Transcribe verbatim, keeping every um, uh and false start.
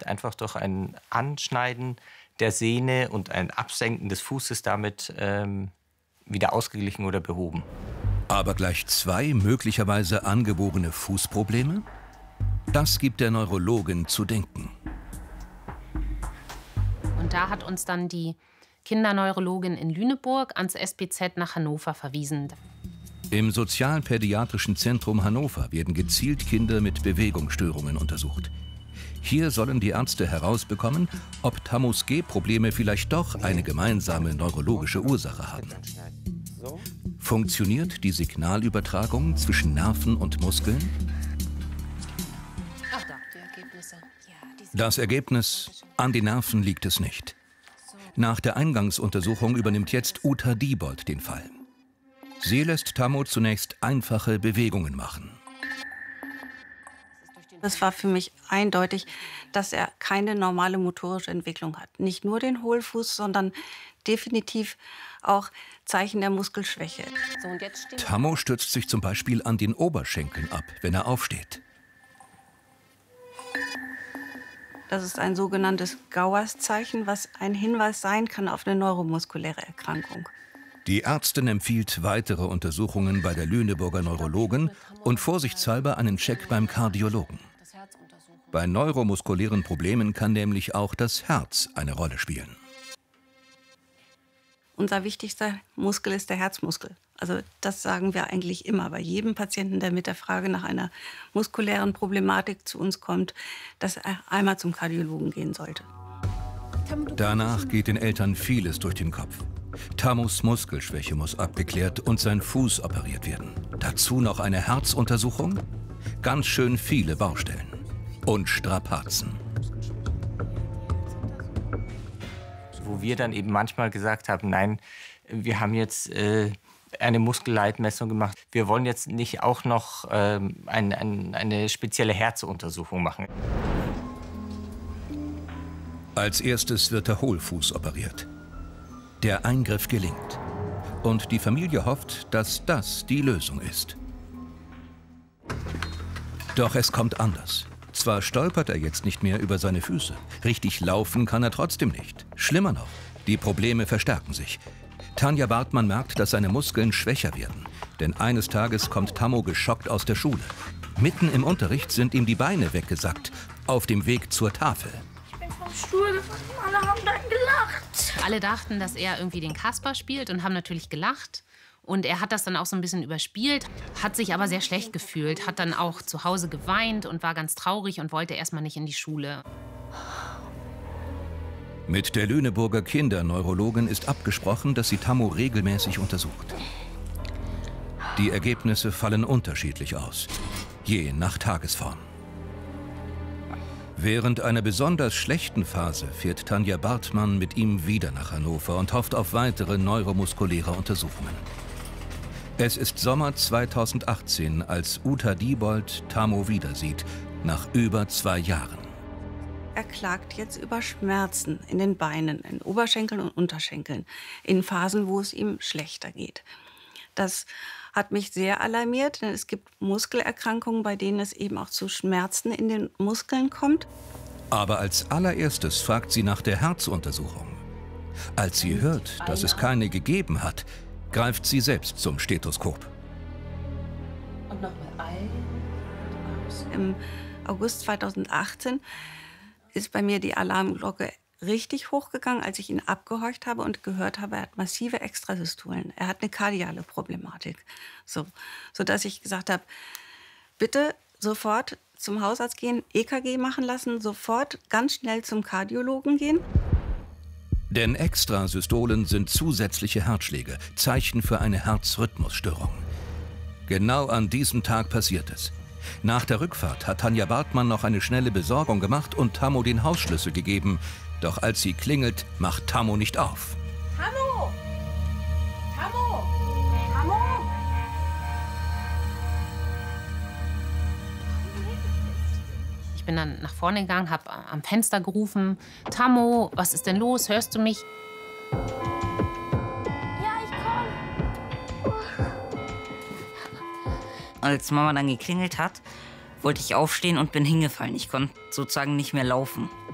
wird einfach durch ein Anschneiden der Sehne und ein Absenken des Fußes damit ähm, wieder ausgeglichen oder behoben. Aber gleich zwei möglicherweise angeborene Fußprobleme? Das gibt der Neurologin zu denken. Und da hat uns dann die Kinderneurologin in Lüneburg ans S P Z nach Hannover verwiesen. Im Sozialpädiatrischen Zentrum Hannover werden gezielt Kinder mit Bewegungsstörungen untersucht. Hier sollen die Ärzte herausbekommen, ob Tammos Gehprobleme vielleicht doch eine gemeinsame neurologische Ursache haben. Funktioniert die Signalübertragung zwischen Nerven und Muskeln? Das Ergebnis: An den Nerven liegt es nicht. Nach der Eingangsuntersuchung übernimmt jetzt Uta Diebold den Fall. Sie lässt Tammo zunächst einfache Bewegungen machen. Es war für mich eindeutig, dass er keine normale motorische Entwicklung hat. Nicht nur den Hohlfuß, sondern definitiv auch Zeichen der Muskelschwäche. So, und jetzt steht Tammo stützt sich zum Beispiel an den Oberschenkeln ab, wenn er aufsteht. Das ist ein sogenanntes Gowers-Zeichen, was ein Hinweis sein kann auf eine neuromuskuläre Erkrankung. Die Ärztin empfiehlt weitere Untersuchungen bei der Lüneburger Neurologin und vorsichtshalber einen Check beim Kardiologen. Bei neuromuskulären Problemen kann nämlich auch das Herz eine Rolle spielen. Unser wichtigster Muskel ist der Herzmuskel. Also das sagen wir eigentlich immer bei jedem Patienten, der mit der Frage nach einer muskulären Problematik zu uns kommt, dass er einmal zum Kardiologen gehen sollte. Danach geht den Eltern vieles durch den Kopf. Tammos Muskelschwäche muss abgeklärt und sein Fuß operiert werden. Dazu noch eine Herzuntersuchung? Ganz schön viele Baustellen. Und Strapazen. Wo wir dann eben manchmal gesagt haben, nein, wir haben jetzt äh, eine Muskelleitmessung gemacht. Wir wollen jetzt nicht auch noch ähm, ein, ein, eine spezielle Herzuntersuchung machen. Als erstes wird der Hohlfuß operiert. Der Eingriff gelingt. Und die Familie hofft, dass das die Lösung ist. Doch es kommt anders. Zwar stolpert er jetzt nicht mehr über seine Füße. Richtig laufen kann er trotzdem nicht. Schlimmer noch, die Probleme verstärken sich. Tanja Bartmann merkt, dass seine Muskeln schwächer werden. Denn eines Tages kommt Tammo geschockt aus der Schule. Mitten im Unterricht sind ihm die Beine weggesackt. Auf dem Weg zur Tafel. Ich bin vom Stuhl gefallen, alle haben dann gelacht. Alle dachten, dass er irgendwie den Kasper spielt und haben natürlich gelacht. Und er hat das dann auch so ein bisschen überspielt, hat sich aber sehr schlecht gefühlt, hat dann auch zu Hause geweint und war ganz traurig und wollte erstmal nicht in die Schule. Mit der Lüneburger Kinderneurologin ist abgesprochen, dass sie Tammo regelmäßig untersucht. Die Ergebnisse fallen unterschiedlich aus, je nach Tagesform. Während einer besonders schlechten Phase fährt Tanja Bartmann mit ihm wieder nach Hannover und hofft auf weitere neuromuskuläre Untersuchungen. Es ist Sommer zweitausendachtzehn, als Uta Diebold Tammo wiedersieht, nach über zwei Jahren. Er klagt jetzt über Schmerzen in den Beinen, in Oberschenkeln und Unterschenkeln, in Phasen, wo es ihm schlechter geht. Das hat mich sehr alarmiert, denn es gibt Muskelerkrankungen, bei denen es eben auch zu Schmerzen in den Muskeln kommt. Aber als allererstes fragt sie nach der Herzuntersuchung. Als sie hört, dass es keine gegeben hat, greift sie selbst zum Stethoskop. Und nochmal ein und aus. Im August zweitausendachtzehn ist bei mir die Alarmglocke richtig hochgegangen, als ich ihn abgehorcht habe und gehört habe, er hat massive Extrasystolen. Er hat eine kardiale Problematik. So, sodass ich gesagt habe, bitte sofort zum Hausarzt gehen, E K G machen lassen, sofort ganz schnell zum Kardiologen gehen. Denn Extrasystolen sind zusätzliche Herzschläge, Zeichen für eine Herzrhythmusstörung. Genau an diesem Tag passiert es. Nach der Rückfahrt hat Tanja Bartmann noch eine schnelle Besorgung gemacht und Tammo den Hausschlüssel gegeben. Doch als sie klingelt, macht Tammo nicht auf. Tammo! Tammo! Tammo! Ich bin dann nach vorne gegangen, habe am Fenster gerufen, Tammo, was ist denn los, hörst du mich? Ja, ich komm. Als Mama dann geklingelt hat, wollte ich aufstehen und bin hingefallen. Ich konnte sozusagen nicht mehr laufen.